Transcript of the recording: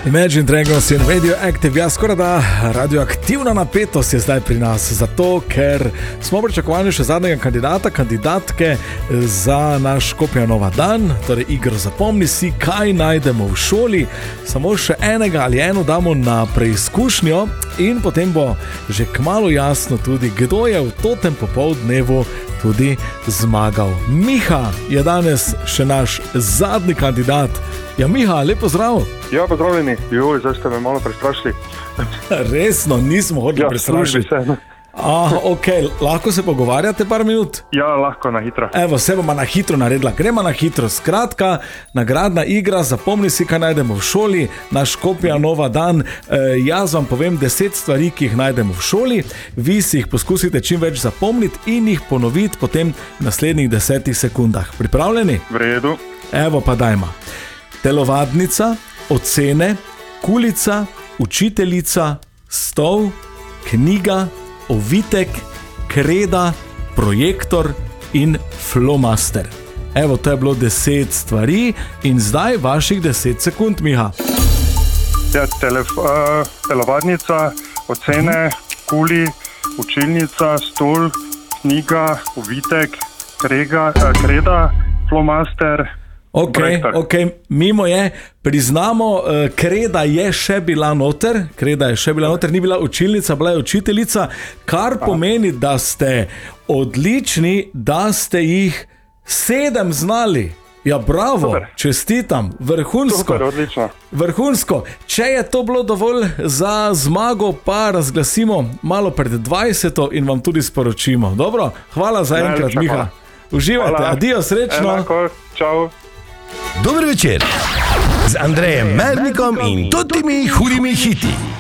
Imagine Dragons in Radioactive, ja, skoraj da radioaktivna napetost je zdaj pri nas, zato ker smo pričakovali še zadnjega kandidatke za naš Škopja Nova dan, torej igro Zapomni si, kaj najdemo v šoli, samo še enega ali eno damo na preizkušnjo in potem bo že kmalu jasno tudi, kdo je v totem popoldnevu tudi zmagal. Miha je danes še naš zadnji kandidat. Ja, Miha, lepo zdrav. Ja, pozdravljeni. Joj, zdaj ste me malo prestrašili. Resno, nismo hodili prestrašiti. Ok, lahko se pogovarjate par minut? Ja, lahko na hitro. Evo, se bomo na hitro naredila. Gremo na hitro. Skratka, nagradna igra, zapomni si, kaj najdemo v šoli, naš Škopja Nova dan. Jaz vam povem 10 stvari, ki jih najdemo v šoli. Vi si jih poskusite čim več zapomniti in jih ponoviti potem v naslednjih 10 sekundah. Pripravljeni? V redu. Evo pa dajma. Telovadnica, ocene, kulica, učiteljica, stol, knjiga, ovitek, kreda, projektor in flomaster. Evo, to je bilo 10 stvari in zdaj vaših 10 sekund, Miha. Ja, telovadnica, ocene, kuli, učilnica, stol, knjiga, ovitek, kreda, flomaster. Ok, mimo je, priznamo, kreda je še bila noter, ni bila učilnica, bila je učiteljica, kar pomeni, da ste odlični, da ste jih 7 znali. Ja, bravo, super. Čestitam, vrhunsko. Super, odlično. Vrhunsko. Če je to bilo dovolj za zmago, pa razglasimo malo pred 20. in vam tudi sporočimo. Dobro, hvala za enkrat, Miha. Uživajte, adijo, srečno. Enako, čau. Dober večer z Andrejem Mernikom in totimi hudimi hiti.